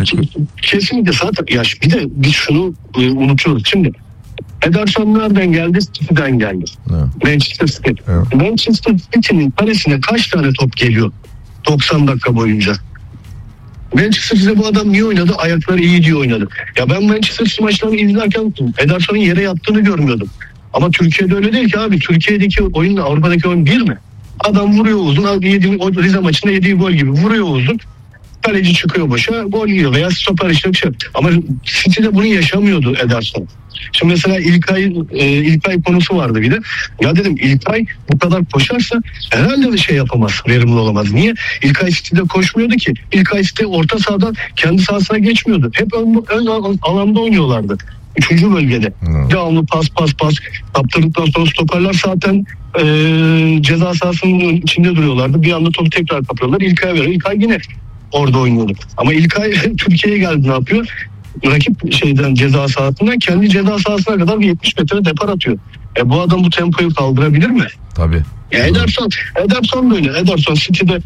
Kesinlikle zaten. Ya bir de biz şunu unutuyoruz. Şimdi Ederson nereden geldi? City'den geldi. Manchester City. Evet. Manchester City'nin kalesine kaç tane top geliyor 90 dakika boyunca? Manchester City'de bu adam niye oynadı? Ayakları iyi diye oynadı. Ya ben Manchester City maçlarını izlerken Ederson'un yere yattığını görmüyordum. Ama Türkiye'de öyle değil ki abi. Türkiye'deki oyunla Avrupa'daki oyun bir mi? Adam vuruyor uzun. Rize maçında yediği gol gibi vuruyor uzun. Kaleci çıkıyor başa, gol yiyor veya stoper işte bir şey. Ama City'de bunu yaşamıyordu Ederson. Şimdi mesela İlkay konusu vardı bir de. Ya dedim İlkay bu kadar koşarsa herhalde bir şey yapamaz, verimli olamaz. Niye? İlkay City'de koşmuyordu ki. İlkay City orta sahadan kendi sahasına geçmiyordu. Hep ön alanda oynuyorlardı. 3. bölgede. Devamlı pas. Kaptırdıktan sonra stoperler zaten ceza sahasının içinde duruyorlardı. Bir anda topu tekrar kapıyorlar. İlkay'a veriyor. İlkay yine orada oynuyordu. Ama İlkay Türkiye'ye geldi, ne yapıyor? Rakip ceza sahasından kendi ceza sahasına kadar 70 metre depar atıyor. Bu adam bu tempoyu kaldırabilir mi? Tabii. Ya Ederson böyle. Ederson City'de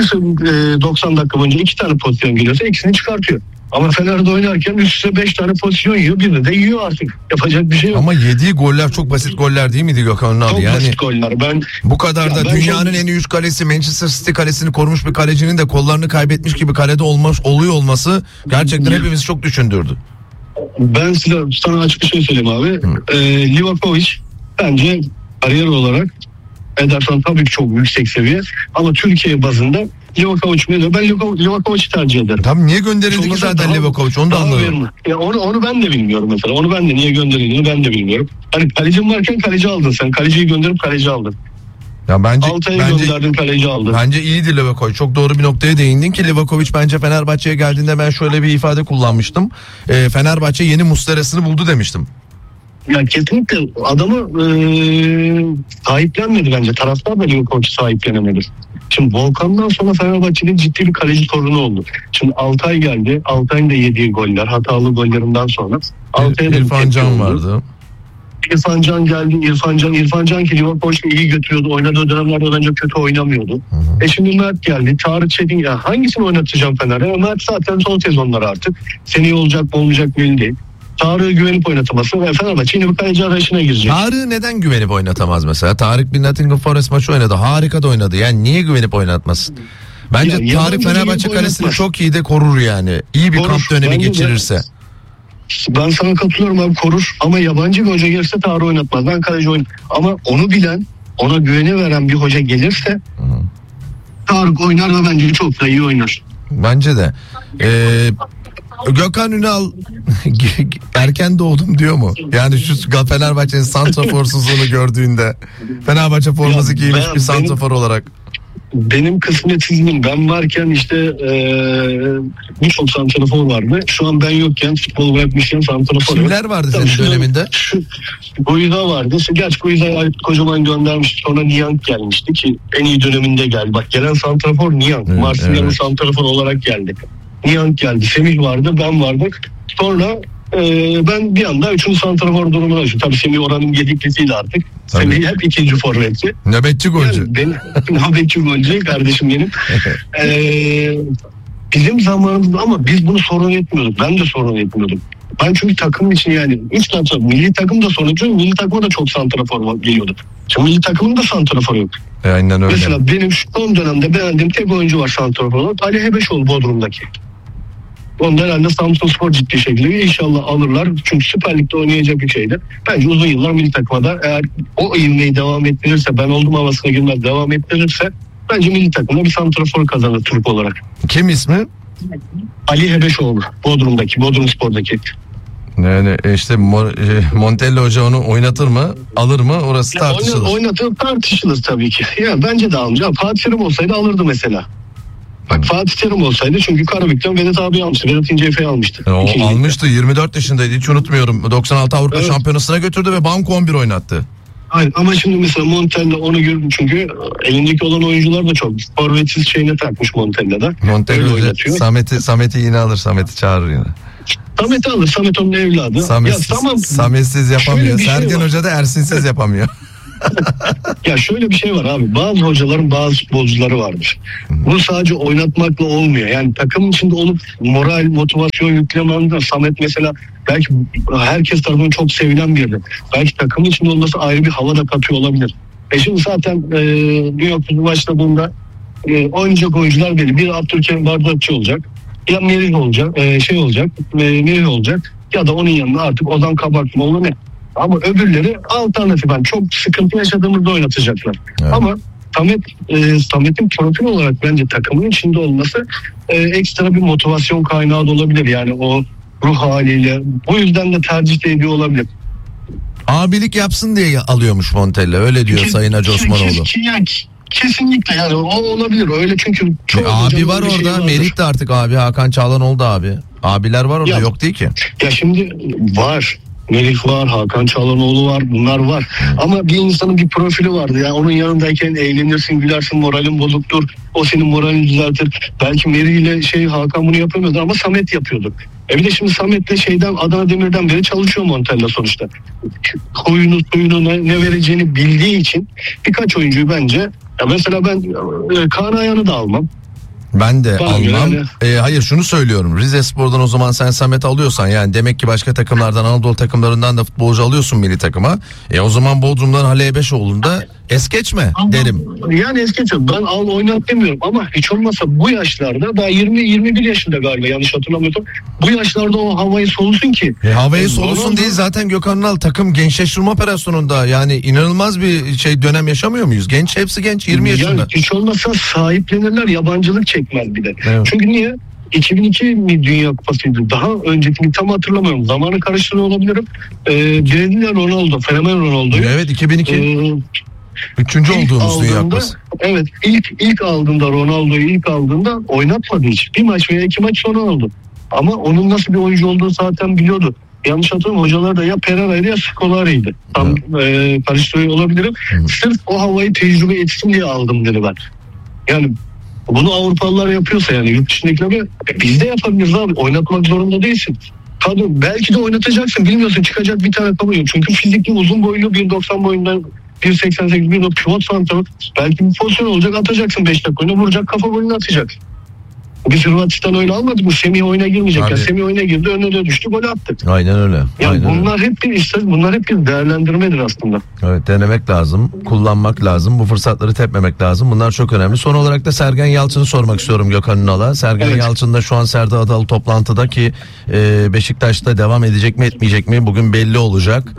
90 dakika boyunca 2 tane pozisyon geliyorsa ikisini çıkartıyor. Ama Fener'de oynarken üst üste 5 tane pozisyon yiyor. Birini de yiyor artık. Yapacak bir şey yok. Ama yediği goller çok basit goller değil miydi Gökhan Ünal? Çok basit goller. Bu kadar da dünyanın en iyi 3 kalesi, Manchester City kalesini korumuş bir kalecinin de kollarını kaybetmiş gibi kalede oluyor olması gerçekten hepimizi çok düşündürdü. Ben sana açık bir şey söyleyeyim abi. Livakovic bence kariyer olarak Ederson tabii ki çok yüksek seviye ama Türkiye bazında Livakovic mi diyor? Ben Livakovic'i tercih ederim. Tam niye gönderildi ki zaten Livakovic? Onu da anlamıyorum. Ya onu ben de bilmiyorum mesela. Onu ben de niye gönderildiğini ben de bilmiyorum. Hani kalecim varken kaleci aldın sen. Kaleciyi gönderip kaleci aldın. Ya bence gönderdin, kaleci aldın. Bence iyiydi Livakovic. Çok doğru bir noktaya değindin ki Livakovic bence Fenerbahçe'ye geldiğinde ben şöyle bir ifade kullanmıştım. Fenerbahçe yeni Muslera'sını buldu demiştim. Ya kesinlikle adamı sahiplenmedi bence. Taraftar da Livakovic'i sahiplenemedi. Şimdi Volkan'dan sonra Fenerbahçe'nin ciddi bir kaleci sorunu oldu. Şimdi Altay geldi. Altay'ın da yediği goller, hatalı gollerinden sonra. İrfan Can vardı. İrfan Can geldi. İrfan Can ki Livakovic'i iyi götürüyordu. Oynadığı dönemlerde bence kötü oynamıyordu. Şimdi Mert geldi. Tarık Çetin, ya hangisini oynatacağım Fener'e? Mert zaten son sezonlar artık. Seneye olacak mı olmayacak belli değil. Tarık'ı güvenip oynatamazsın ve Fenerbahçe yine bir kaleci arayışına girecek. Tarık'ı neden güvenip oynatamaz mesela? Tarık bir Nottingham Forest maçı oynadı. Harika da oynadı. Yani niye güvenip oynatmasın? Bence Tarık Fenerbahçe kalesini çok iyi de korur yani. İyi bir kamp dönemi geçirirse. Ben sana katılıyorum abi, korur. Ama yabancı bir hoca gelirse Tarık oynatmaz. Ben kaleci ama onu bilen, ona güveni veren bir hoca gelirse Tarık oynar ve bence çok da iyi oynar. Bence de. Gökhan Ünal erken doğdum diyor mu? Yani şu Fenerbahçe'nin santraforsuzluğunu gördüğünde Fenerbahçe forması giymiş bir santrafor olarak. Benim kısmetsizliğim, ben varken işte birçok santrafor vardı. Şu an ben yokken futbol bırakmışken santrafor. Kimler vardı senin döneminde? Guiza vardı. Gerçi Guiza'yı kocaman göndermişti. Sonra Niang gelmişti ki en iyi döneminde geldi. Bak gelen santrafor Niang. Evet, Marsilya'nın santrafor olarak geldi. Niang geldi. Semih vardı. Ben vardık. Sonra ben bir anda 3. santrafor durumuna düştüm. Tabii Semih oranın yediklisiyle artık. Tabii. Semih hep 2. forvetçi. Nöbetçi golcü. Yani nöbetçi golcü kardeşim benim. Bizim zamanımızda ama biz bunu sorun etmiyorduk. Ben de sorun etmiyordum. Ben çünkü takım için yani 3 santrafor. Milli takım da sorun ediyor. Milli takıma da çok santrafor geliyordu. Şimdi milli takımın da santrafor yok. Aynen öyle. Mesela benim şu son dönemde beğendiğim tek oyuncu var santrafor olarak. Ali Hebeşoğlu Bodrum'daki. Ondan herhalde Samsunspor ciddi şekilde inşallah alırlar. Çünkü Süper Lig'de oynayacak bir şeydi. Bence uzun yıllar milli takıma da eğer o ivmeyi devam ettirirse, ben oldum havasına girmez devam ettirirse bence milli takımda bir santrafor kazanır Türk olarak. Kim ismi? Ali Hebeşoğlu Bodrum'daki, Bodrumspor'daki. Yani işte Montella Hoca onu oynatır mı, alır mı, orası tartışılır. Oynatır, tartışılır tabii ki. Ya bence de almayacağım. Fatih Terim olsaydı alırdı mesela. Bak Fatih Terim olsaydı, çünkü Karabük'ten Vedat abi almıştı. Vedat İnceefe'yi almıştı. O almıştı, 24 yaşındaydı, hiç unutmuyorum. 96 Avrupa Şampiyonası'na götürdü ve Banko 11 oynattı. Hayır ama şimdi mesela Montella onu gördüm, çünkü elindeki olan oyuncular da çok forvetsiz şeyine takmış Montella'da. Montella Samet'i yine alır, Samet'i çağırır yine. Samet'i alır, Samet onun evladı. Sametsiz yapamıyor. Sergen Hoca da Ersinsiz yapamıyor. Ya şöyle bir şey var abi. Bazı hocaların bazı futbolcuları vardır. Bu sadece oynatmakla olmuyor. Yani takımın içinde olup moral, motivasyon yüklemen de Samet mesela belki herkes tarafından çok sevilen bir yerde. Belki takımın içinde olması ayrı bir hava da katıyor olabilir. Şimdi zaten New York'ta başladığında oynayacak oyuncular belli. Bir Abdülkerim Bardakçı olacak. Ya Merih olacak, Merih olacak ya da onun yanında artık Ozan Kabaklıoğlu ne? Ama öbürleri alternatifen çok sıkıntı yaşadığımızda oynatacaklar. Evet. Ama Samet'in profil olarak bence takımın içinde olması ekstra bir motivasyon kaynağı da olabilir. Yani o ruh haliyle. Bu yüzden de tercih de ediyor olabilir. Abilik yapsın diye alıyormuş Montella. Öyle diyor Sayın Hacı Osmanoğlu. Kesinlikle yani o olabilir. Öyle çünkü çok abi var orada. Merih de artık abi. Hakan Çağlan oldu abi. Abiler var orada, yok değil ki. Ya şimdi var. Melih var, Hakan Çalhanoğlu var, bunlar var. Ama bir insanın bir profili vardı. Yani onun yanındayken eğlenirsin, gülersin, moralin bozuktur. O senin moralini düzeltir. Belki Melih ile Hakan bunu yapamıyordu ama Samet yapıyordu. Bir de şimdi Samet'le Adana Demir'den beri çalışıyor Montella sonuçta. Huyunu ne vereceğini bildiği için birkaç oyuncuyu bence, ya mesela ben Kaan Ayhan'ı da almam. Ben de almam. Hayır, şunu söylüyorum. Rizespor'dan o zaman sen Samet alıyorsan, yani demek ki başka takımlardan, Anadolu takımlarından da futbolcu alıyorsun milli takıma. O zaman Bodrum'dan Halil Beşoğlu'nda es geçme derim. Yani es geçme. Ben al oynat demiyorum ama hiç olmazsa bu yaşlarda, daha 20-21 yaşında galiba yanlış hatırlamıyorsam, bu yaşlarda o havayı solusun ki. Havayı solusun değil zaten Gökhan Ünal, takım gençleştirme operasyonunda yani inanılmaz bir dönem yaşamıyor muyuz? Genç, hepsi genç, 20 yaşında. Yani hiç olmazsa sahiplenirler, yabancılık çekmez bir de. Evet. Çünkü niye? 2002 mi Dünya Kupası'ydı? Daha öncekini tam hatırlamıyorum. Zamanı karıştırıyor olabilirim. Birinci Ronaldo, Fenomen Ronaldo'yu. Evet, 2002. Üçüncü olduğumuz Dünya Kupası. Evet, ilk aldığında Ronaldo'yu oynatmadı hiç. Bir maç veya 2 maç sonra oldu. Ama onun nasıl bir oyuncu olduğunu zaten biliyordu. Yanlış hatırlamıyorum, hocalar da ya Pereira'ydı ya Scolari'ydi. Tam karıştırıyor olabilirim. Sırf o havayı tecrübe etsin diye aldım dedi ben. Yani bunu Avrupalılar yapıyorsa, yani yurt dışındakiler, biz de yapabiliriz abi. Oynatmak zorunda değilsin. Tabii belki de oynatacaksın, bilmiyorsun, çıkacak bir tane kabul yok. Çünkü fizikli, uzun boylu, 1.90 boyundan 1.88 1.90 pivot santrafor, belki bir pozisyon olacak, atacaksın 5 dakika oyuna, vuracak, kafa golünü atacak. Biz Hırvatistan öyle almadık mı? Semih oyuna girmeyecek. Yani Semih oyuna girdi, önüne de düştü, gol attı. Aynen öyle. Yani bunlar hep bir değerlendirmedir aslında. Evet, denemek lazım, kullanmak lazım, bu fırsatları tepmemek lazım. Bunlar çok önemli. Son olarak da Sergen Yalçın'ı sormak istiyorum Gökhan Ünal'a. Sergen Yalçın da şu an Serdar Adalı toplantıda ki Beşiktaş'ta devam edecek mi etmeyecek mi bugün belli olacak.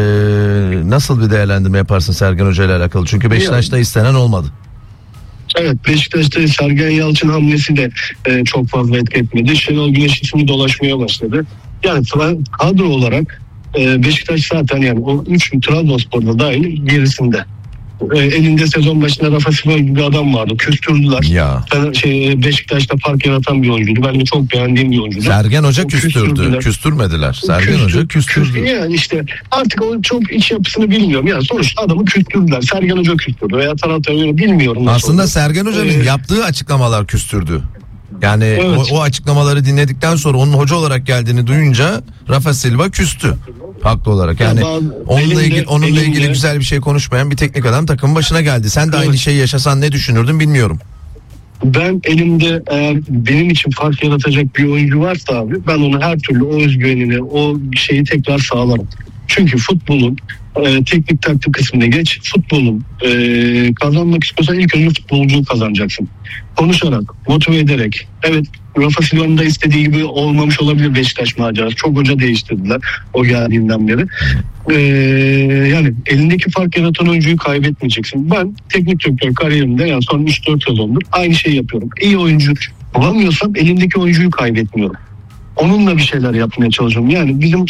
Nasıl bir değerlendirme yaparsın Sergen Hoca ile alakalı? Çünkü Beşiktaş'ta istenen olmadı. Evet, Beşiktaş'ta Sergen Yalçın hamlesi de çok fazla etki etmedi. Şenol Güneş ismi dolaşmaya başladı. Yani kadro olarak Beşiktaş zaten, yani o 3 Trabzonspor'da dahil gerisinde. Elinde sezon başında Rafa Silva gibi bir adam vardı. Küstürdüler. Ya. Beşiktaş'ta fark yaratan bir oyuncuydu. Ben de çok beğendiğim bir oyuncuydu. Sergen Hoca küstürdü. Küstürmediler. Sergen Hoca küstürdü. Yani işte artık o çok iç yapısını bilmiyorum. Yani sonuçta adamı küstürdüler. Sergen Hoca küstürdü veya taraftarı bilmiyorum. Aslında Sergen Hoca'nın yaptığı açıklamalar küstürdü. Yani evet. o açıklamaları dinledikten sonra onun hoca olarak geldiğini duyunca Rafa Silva küstü. Haklı olarak. Yani onunla ilgili güzel bir şey konuşmayan bir teknik adam takımın başına geldi. Sen de aynı şeyi yaşasan ne düşünürdün bilmiyorum. Ben elimde eğer benim için fark yaratacak bir oyuncu varsa abi, ben onu her türlü o özgüvenini, o şeyi tekrar sağlarım. Çünkü futbolun teknik taktik kısmına geç. Futbolun kazanmak istiyorsan ilk önce futbolcuyu kazanacaksın. Konuşarak, motive ederek. Evet, Rafa Silva'nın da istediği gibi olmamış olabilir Beşiktaş macerası. Çok hoca değiştirdiler o geldiğinden beri. Yani elindeki fark yaratan oyuncuyu kaybetmeyeceksin. Ben teknik direktör kariyerimde, yani son 3-4 sezondur aynı şeyi yapıyorum. İyi oyuncu bulamıyorsam elimdeki oyuncuyu kaybetmiyorum. Onunla bir şeyler yapmaya çalışıyorum. Yani bizim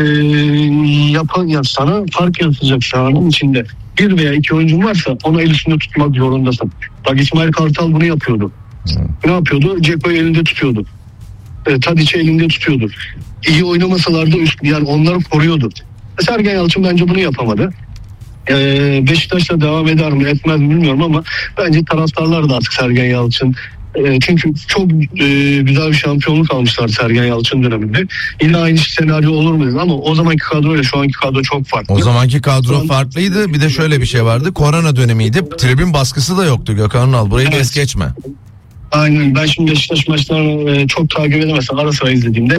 sana fark yaratacak sahanın içinde bir veya iki oyuncun varsa ona el üstünde tutmak zorundasın. Bak, İsmail Kartal bunu yapıyordu. Ne yapıyordu? Ceko'yu elinde tutuyordu. Tadiç'i elinde tutuyordu. İyi oynamasalar da yani onları koruyordu. Sergen Yalçın bence bunu yapamadı. Beşiktaş'ta devam eder mi etmez mi bilmiyorum ama bence taraftarlar da artık Sergen Yalçın Çünkü çok güzel bir şampiyonluk almışlar Sergen Yalçın döneminde. Yine aynı senaryo olur mu? Ama o zamanki kadroyla şu anki kadro çok farklı. O zamanki kadro farklıydı. Bir de şöyle bir şey vardı. Korona dönemiydi. Tribün baskısı da yoktu Gökhan Ünal. Burayı da es geçme. Aynen. Ben şimdi Beşiktaş maçlarını çok takip edemezsem ara sıra izlediğimde